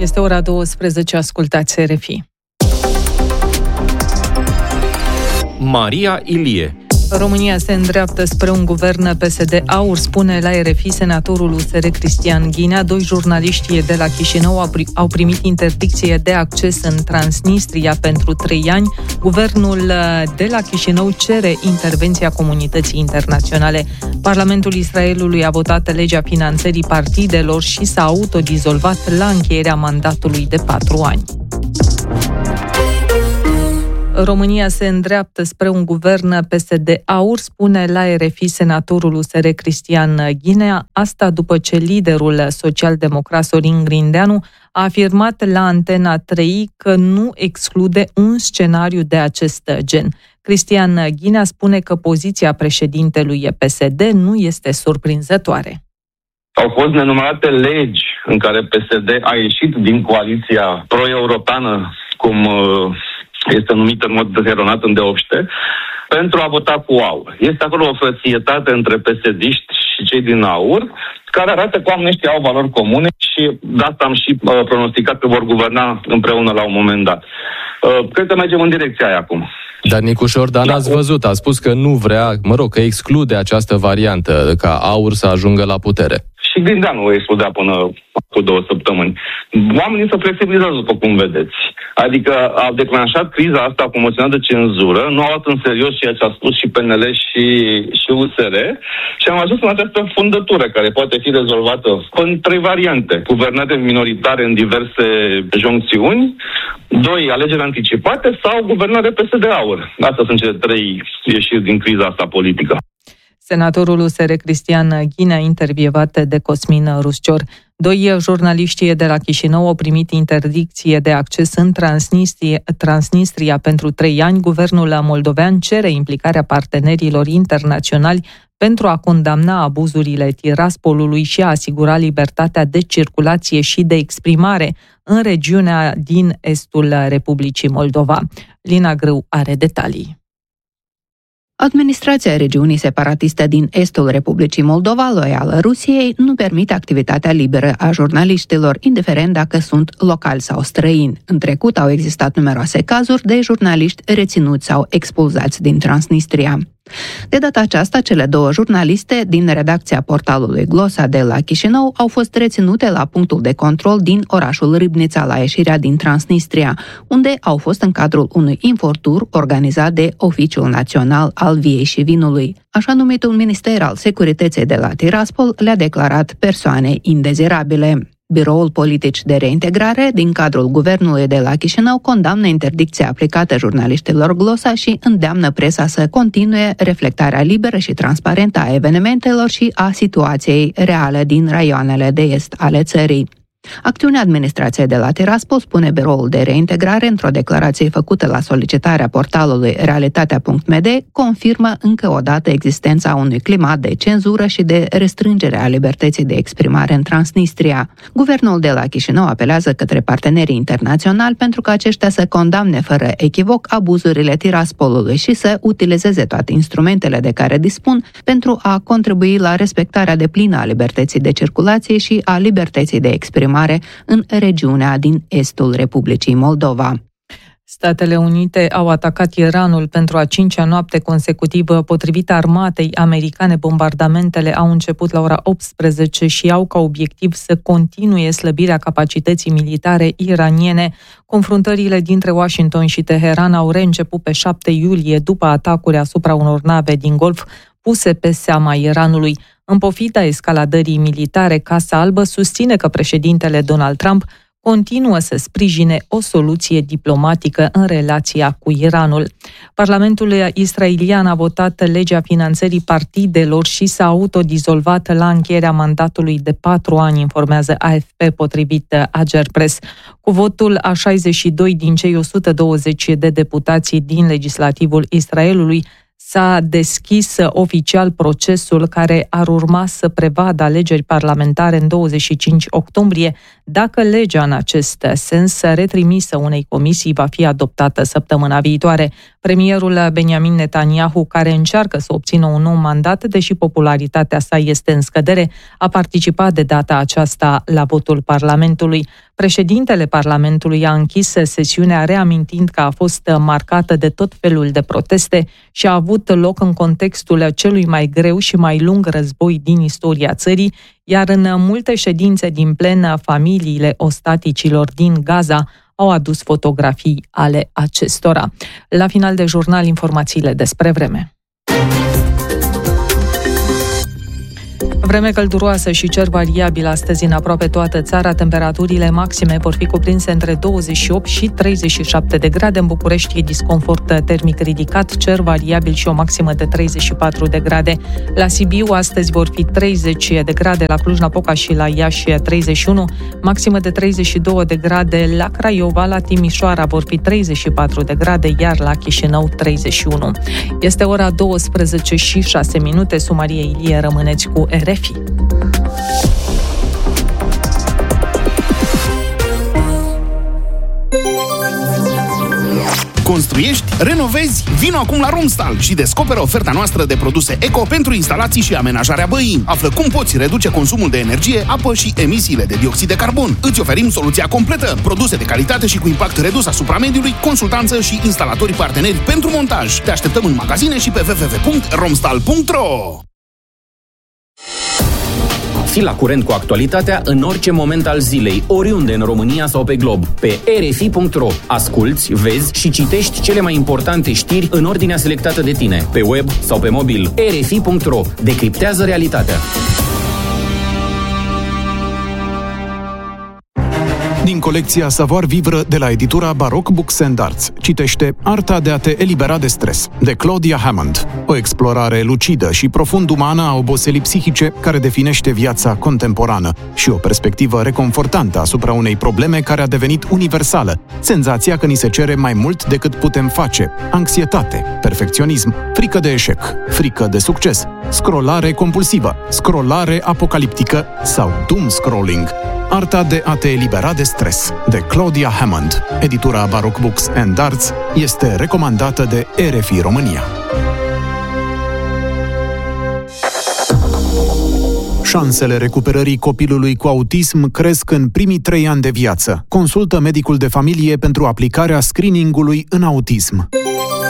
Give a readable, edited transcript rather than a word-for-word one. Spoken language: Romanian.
Este ora 12, ascultați RFI. Maria Ilie. România se îndreaptă spre un guvern PSD-AUR, spune la RFI senatorul USR Cristian Ghinea. 2 jurnaliști de la Chișinău au primit interdicție de acces în Transnistria pentru 3 ani. Guvernul de la Chișinău cere intervenția comunității internaționale. Parlamentul Israelului a votat legea finanțării partidelor și s-a autodizolvat la încheierea mandatului de 4 ani. România se îndreaptă spre un guvern PSD-AUR, spune la RFI senatorul USR Cristian Ghinea. Asta după ce liderul social-democrat Sorin Grindeanu a afirmat la Antena 3 că nu exclude un scenariu de acest gen. Cristian Ghinea spune că poziția președintelui PSD nu este surprinzătoare. Au fost nenumărate legi în care PSD a ieșit din coaliția pro-europeană, cum este numită în mod eronat îndeopște, pentru a vota cu AUR. Este acolo o frățietate între PSD-iști și cei din AUR, care arată că oamenii ăștia au valori comune și de asta am și pronosticat că vor guverna împreună la un moment dat. Cred că mergem în direcția aia acum. Dar Nicu Șordan, ați văzut, a spus că nu vrea, că exclude această variantă ca AUR să ajungă la putere. Și Grindeanu o excludea până cu 2 săptămâni. Oamenii se flexibilizează, după cum vedeți. Adică au declanșat criza asta cu moțiunea de cenzură, nu au luat în serios ceea ce a spus și PNL și USR și am ajuns în această fundătură care poate fi rezolvată în 3 variante. Guvernare minoritare în diverse joncțiuni, 2 alegeri anticipate sau guvernare PSD-AUR. Astea sunt cele 3 ieșiri din criza asta politică. Senatorul USR Cristian Ghinea, intervievat de Cosmin Ruscior. 2 jurnaliști de la Chișinău au primit interdicție de acces în Transnistria pentru 3 ani. Guvernul moldovean cere implicarea partenerilor internaționali pentru a condamna abuzurile Tiraspolului și a asigura libertatea de circulație și de exprimare în regiunea din estul Republicii Moldova. Lina Grâu are detalii. Administrația regiunii separatiste din estul Republicii Moldova, loială Rusiei, nu permite activitatea liberă a jurnaliștilor, indiferent dacă sunt locali sau străini. În trecut au existat numeroase cazuri de jurnaliști reținuți sau expulzați din Transnistria. De data aceasta, cele 2 jurnaliste din redacția portalului Glosa de la Chișinău au fost reținute la punctul de control din orașul Ribnița la ieșirea din Transnistria, unde au fost în cadrul unui infortur organizat de Oficiul Național al Viei și Vinului. Așa numitul Minister al Securității de la Tiraspol le-a declarat persoane indezirabile. Biroul Politici de Reintegrare din cadrul guvernului de la Chișinău condamnă interdicția aplicată jurnaliștilor Glosa și îndeamnă presa să continue reflectarea liberă și transparentă a evenimentelor și a situației reale din raioanele de est ale țării. Acțiunea administrației de la Tiraspol, spune Biroul de Reintegrare într-o declarație făcută la solicitarea portalului Realitatea.md, confirmă încă o dată existența unui climat de cenzură și de restrângere a libertății de exprimare în Transnistria. Guvernul de la Chișinău apelează către partenerii internaționali pentru ca aceștia să condamne fără echivoc abuzurile Tiraspolului și să utilizeze toate instrumentele de care dispun pentru a contribui la respectarea deplină a libertății de circulație și a libertății de exprimare în regiunea din estul Republicii Moldova. Statele Unite au atacat Iranul pentru a 5-a noapte consecutivă. Potrivit armatei americane, bombardamentele au început la ora 18 și au ca obiectiv să continue slăbirea capacității militare iraniene. Confruntările dintre Washington și Teheran au reînceput pe 7 iulie după atacuri asupra unor nave din Golf puse pe seama Iranului. În pofida escaladării militare, Casa Albă susține că președintele Donald Trump continuă să sprijine o soluție diplomatică în relația cu Iranul. Parlamentul israelian a votat legea finanțării partidelor și s-a autodizolvat la încheierea mandatului de 4 ani, informează AFP potrivit Ager Press. Cu votul a 62 din cei 120 de deputați din legislativul Israelului, s-a deschis oficial procesul care ar urma să prevadă alegeri parlamentare în 25 octombrie, dacă legea în acest sens retrimisă unei comisii va fi adoptată săptămâna viitoare. Premierul Benjamin Netanyahu, care încearcă să obțină un nou mandat, deși popularitatea sa este în scădere, a participat de data aceasta la votul Parlamentului. Președintele Parlamentului a închis sesiunea reamintind că a fost marcată de tot felul de proteste și a avut loc în contextul celui mai greu și mai lung război din istoria țării, iar în multe ședințe din plen, familiile ostaticilor din Gaza au adus fotografii ale acestora. La final de jurnal, informațiile despre vreme. Vreme călduroasă și cer variabil astăzi în aproape toată țara. Temperaturile maxime vor fi cuprinse între 28 și 37 de grade. În București e disconfort termic ridicat, cer variabil și o maximă de 34 de grade. La Sibiu astăzi vor fi 30 de grade, la Cluj-Napoca și la Iași 31, maximă de 32 de grade. La Craiova, la Timișoara vor fi 34 de grade, iar la Chișinău 31. Este ora 12 și 6 minute. Sumarie Ilie, rămâneți cu RFI. Construiești? Renovezi? Vino acum la Romstal și descoperă oferta noastră de produse eco pentru instalații și amenajarea băii. Află cum poți reduce consumul de energie, apă și emisiile de dioxid de carbon. Îți oferim soluția completă, produse de calitate și cu impact redus asupra mediului, consultanță și instalatori parteneri pentru montaj. Te așteptăm în magazine și pe www.romstal.ro. Fii la curent cu actualitatea în orice moment al zilei, oriunde în România sau pe glob. Pe rfi.ro. Asculți, vezi și citești cele mai importante știri în ordinea selectată de tine, pe web sau pe mobil. rfi.ro. Decriptează realitatea. Din colecția Savoir Vivre de la editura Baroque Books and Arts, citește Arta de a te elibera de stres, de Claudia Hammond. O explorare lucidă și profund umană a oboselii psihice care definește viața contemporană și o perspectivă reconfortantă asupra unei probleme care a devenit universală. Senzația că ni se cere mai mult decât putem face, anxietate, perfecționism, frică de eșec, frică de succes, scrollare compulsivă, scrollare apocaliptică sau doom scrolling. Arta de a te elibera de stres, de Claudia Hammond. Editura Baroque Books and Arts este recomandată de RFI România. Șansele recuperării copilului cu autism cresc în primii 3 ani de viață. Consultă medicul de familie pentru aplicarea screeningului în autism.